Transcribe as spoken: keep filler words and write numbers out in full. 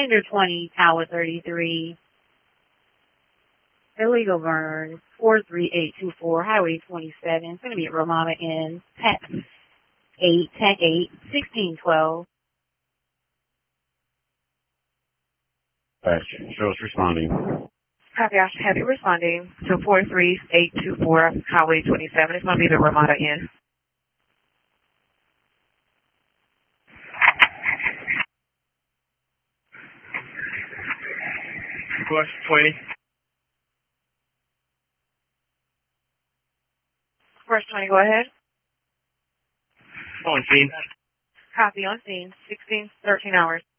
Tender twenty, Tower thirty-three, illegal burn, four three eight two four, Highway twenty-seven. It's going to be at Ramada Inn, Tech eight, Tech eight, sixteen twelve. Dispatch, show us responding. Copy, I should have you responding to four three eight two four, Highway twenty-seven. It's going to be the Ramada Inn. Question twenty. First twenty, go ahead. On scene. Copy, on scene, sixteen, thirteen hours.